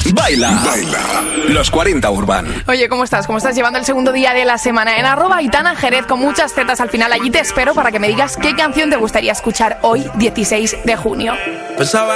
Baila. Los 40 Urban. Oye, ¿cómo estás? ¿Cómo estás llevando el segundo día de la semana? En @AitanaJerez con muchas zetas al final. Allí te espero para que me digas qué canción te gustaría escuchar hoy, 16 de junio. Pensaba